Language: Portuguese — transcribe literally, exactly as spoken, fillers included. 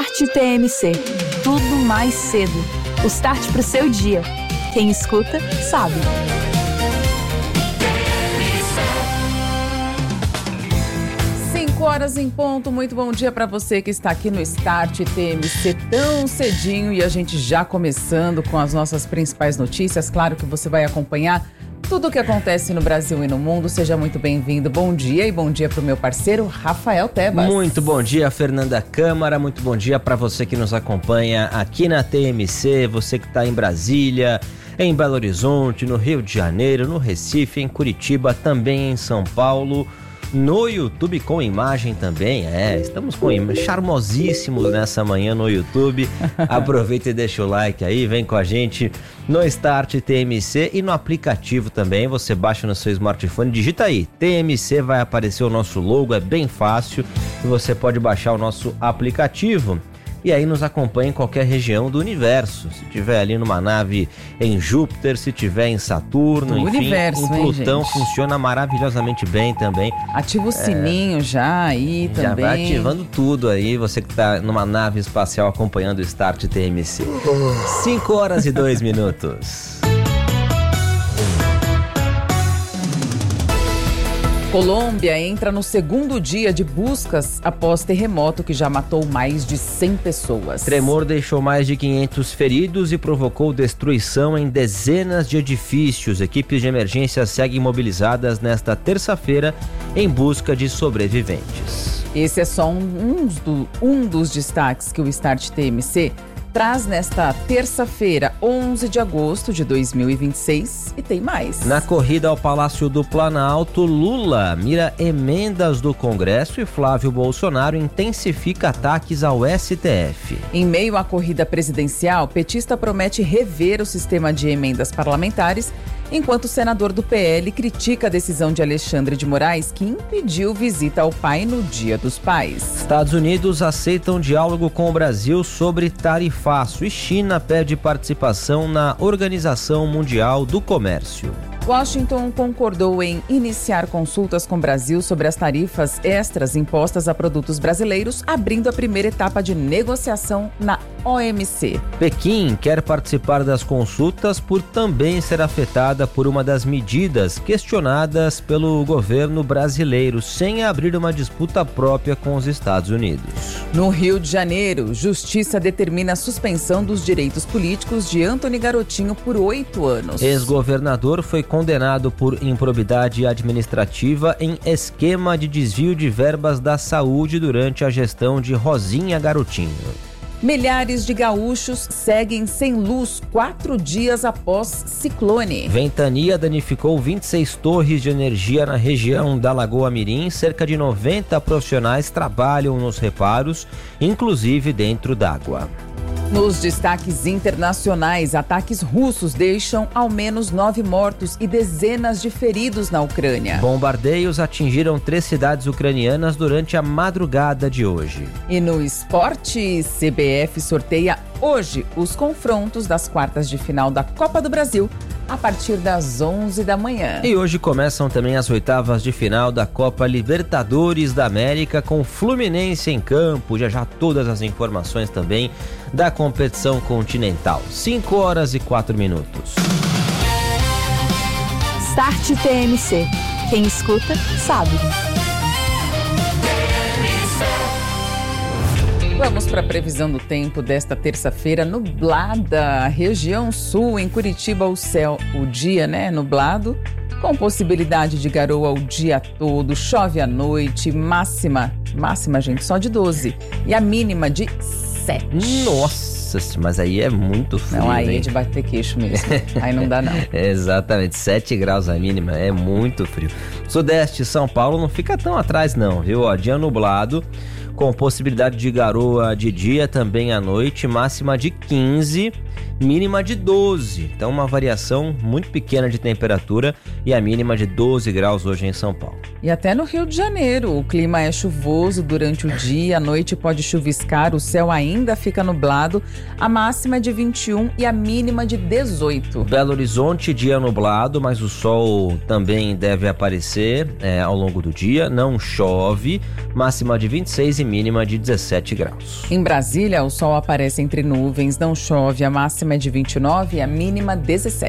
Start T M C. Tudo mais cedo. O start para o seu dia. Quem escuta, sabe. cinco horas em ponto. Muito bom dia para você que está aqui no Start T M C tão cedinho. E a gente já começando com as nossas principais notícias. Claro que você vai acompanhar tudo o que acontece no Brasil e no mundo. Seja muito bem-vindo. Bom dia e bom dia para o meu parceiro Rafael Tebas. Muito bom dia, Fernanda Câmara. Muito bom dia para você que nos acompanha aqui na T M C, você que está em Brasília, em Belo Horizonte, no Rio de Janeiro, no Recife, em Curitiba, também em São Paulo, no YouTube com imagem também. É, estamos com imagem, charmosíssimos nessa manhã no YouTube. Aproveita e deixa o like aí, vem com a gente no Start T M C e no aplicativo também. Você baixa no seu smartphone, digita aí T M C, vai aparecer o nosso logo, é bem fácil e você pode baixar o nosso aplicativo. E aí nos acompanha em qualquer região do universo. Se tiver ali numa nave em Júpiter, se tiver em Saturno, do enfim, universo, em Plutão, hein, gente? Funciona maravilhosamente bem também. Ativa o sininho é, já aí já também. Já vai ativando tudo aí, você que está numa nave espacial acompanhando o Start T M C. cinco horas e dois minutos. Colômbia entra no segundo dia de buscas após terremoto que já matou mais de cem pessoas. Tremor deixou mais de quinhentos feridos e provocou destruição em dezenas de edifícios. Equipes de emergência seguem mobilizadas nesta terça-feira em busca de sobreviventes. Esse é só um, um, do, um dos destaques que o Start T M C traz nesta terça-feira, onze de agosto de dois mil e vinte e seis, e tem mais. Na corrida ao Palácio do Planalto, Lula mira emendas do Congresso e Flávio Bolsonaro intensifica ataques ao S T F. Em meio à corrida presidencial, petista promete rever o sistema de emendas parlamentares, enquanto o senador do P L critica a decisão de Alexandre de Moraes, que impediu visita ao pai no Dia dos Pais. Estados Unidos aceitam diálogo com o Brasil sobre tarifaço e China pede participação na Organização Mundial do Comércio. Washington concordou em iniciar consultas com o Brasil sobre as tarifas extras impostas a produtos brasileiros, abrindo a primeira etapa de negociação na O M C. Pequim quer participar das consultas por também ser afetada por uma das medidas questionadas pelo governo brasileiro, sem abrir uma disputa própria com os Estados Unidos. No Rio de Janeiro, Justiça determina a suspensão dos direitos políticos de Antony Garotinho por oito anos. Ex-governador foi condenado por improbidade administrativa em esquema de desvio de verbas da saúde durante a gestão de Rosinha Garotinho. Milhares de gaúchos seguem sem luz quatro dias após ciclone. Ventania danificou vinte e seis torres de energia na região da Lagoa Mirim. Cerca de noventa profissionais trabalham nos reparos, inclusive dentro d'água. Nos destaques internacionais, ataques russos deixam ao menos nove mortos e dezenas de feridos na Ucrânia. Bombardeios atingiram três cidades ucranianas durante a madrugada de hoje. E no esporte, C B F sorteia hoje os confrontos das quartas de final da Copa do Brasil a partir das onze da manhã. E hoje começam também as oitavas de final da Copa Libertadores da América com Fluminense em campo. Já já todas as informações também da competição continental. cinco horas e quatro minutos. Start T M C. Quem escuta, sabe. Vamos para a previsão do tempo desta terça-feira, nublada, região sul, em Curitiba o céu, o dia, né, nublado, com possibilidade de garoa o dia todo, chove à noite, máxima, máxima, gente, só de doze, e a mínima de sete. Nossa, mas aí é muito frio, Não, aí hein? é de bater queixo mesmo, aí não dá não. Exatamente, sete graus a mínima, é muito frio. Sudeste, São Paulo não fica tão atrás não, viu? Ó, dia nublado, com possibilidade de garoa de dia, também à noite, máxima de quinze, mínima de doze. Então uma variação muito pequena de temperatura e a mínima de doze graus hoje em São Paulo. E até no Rio de Janeiro, o clima é chuvoso durante o dia, à noite pode chuviscar, o céu ainda fica nublado, a máxima é de vinte e um e a mínima de dezoito. Belo Horizonte, dia nublado, mas o sol também deve aparecer é, ao longo do dia, não chove, máxima de vinte e seis e mínima de dezessete graus. Em Brasília, o sol aparece entre nuvens, não chove, a máxima é de vinte e nove e a mínima dezessete.